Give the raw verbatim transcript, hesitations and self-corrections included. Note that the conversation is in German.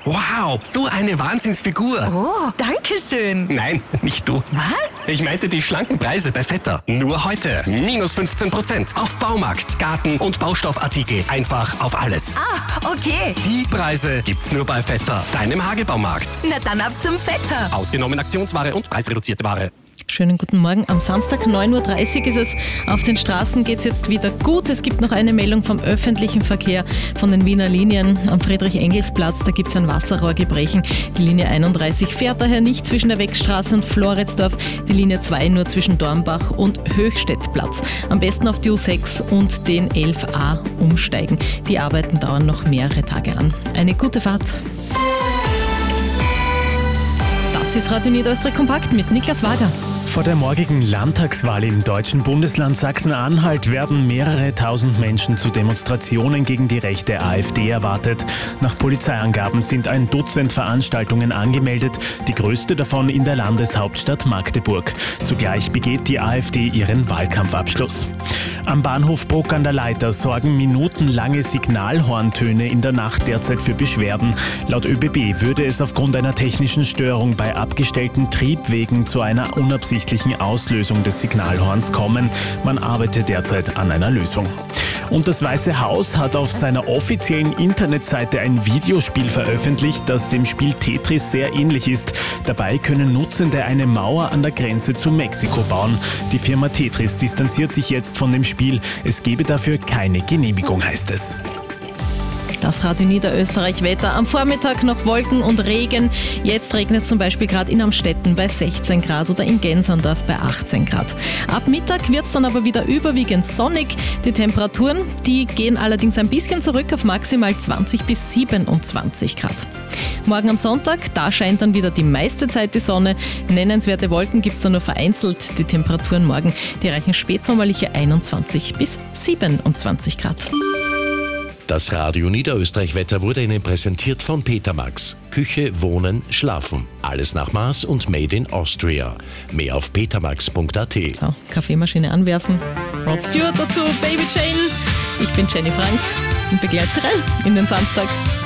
Wow, so eine Wahnsinnsfigur. Oh, danke schön. Nein, nicht du. Was? Ich meinte die schlanken Preise bei Vetter. Nur heute. Minus fünfzehn Prozent auf Baumarkt, Garten- und Baustoffartikel. Einfach auf alles. Ah, okay. Die Preise gibt's nur bei Vetter, deinem Hagebaumarkt. Na dann ab zum Vetter. Ausgenommen Aktionsware und preisreduzierte Ware. Schönen guten Morgen. Am Samstag neun Uhr dreißig ist es. Auf den Straßen geht es jetzt wieder gut. Es gibt noch eine Meldung vom öffentlichen Verkehr von den Wiener Linien. Am Friedrich-Engels-Platz, da gibt es ein Wasserrohrgebrechen. Die Linie einunddreißig fährt daher nicht zwischen der Wegstraße und Floridsdorf. Die Linie zwei nur zwischen Dornbach und Höchstädtplatz. Am besten auf die U sechs und den elf a umsteigen. Die Arbeiten dauern noch mehrere Tage an. Eine gute Fahrt. Das ist Radio Niederösterreich Kompakt mit Niklas Wager. Vor der morgigen Landtagswahl im deutschen Bundesland Sachsen-Anhalt werden mehrere tausend Menschen zu Demonstrationen gegen die rechte AfD erwartet. Nach Polizeiangaben sind ein Dutzend Veranstaltungen angemeldet, die größte davon in der Landeshauptstadt Magdeburg. Zugleich begeht die AfD ihren Wahlkampfabschluss. Am Bahnhof Bruck an der Leiter sorgen minutenlange Signalhorntöne in der Nacht derzeit für Beschwerden. Laut Ö B B würde es aufgrund einer technischen Störung bei abgestellten Triebwegen zu einer unabsichtlichen Auslösung des Signalhorns kommen. Man arbeitet derzeit an einer Lösung. Und das Weiße Haus hat auf seiner offiziellen Internetseite ein Videospiel veröffentlicht, das dem Spiel Tetris sehr ähnlich ist. Dabei können Nutzende eine Mauer an der Grenze zu Mexiko bauen. Die Firma Tetris distanziert sich jetzt von dem Spiel. Es gebe dafür keine Genehmigung, heißt es. Das Radio Niederösterreich Wetter. Am Vormittag noch Wolken und Regen. Jetzt regnet es zum Beispiel gerade in Amstetten bei sechzehn Grad oder in Gensandorf bei achtzehn Grad. Ab Mittag wird es dann aber wieder überwiegend sonnig. Die Temperaturen, die gehen allerdings ein bisschen zurück auf maximal zwanzig bis siebenundzwanzig Grad. Morgen am Sonntag, da scheint dann wieder die meiste Zeit die Sonne. Nennenswerte Wolken gibt es dann nur vereinzelt. Die Temperaturen morgen, die reichen spätsommerliche einundzwanzig bis siebenundzwanzig Grad. Das Radio Niederösterreich Wetter wurde Ihnen präsentiert von Petermax. Küche, Wohnen, Schlafen. Alles nach Maß und made in Austria. Mehr auf petermax punkt a t. So, Kaffeemaschine anwerfen. Rod Stewart dazu, Baby Jane. Ich bin Jenny Frank und begleite Sie rein in den Samstag.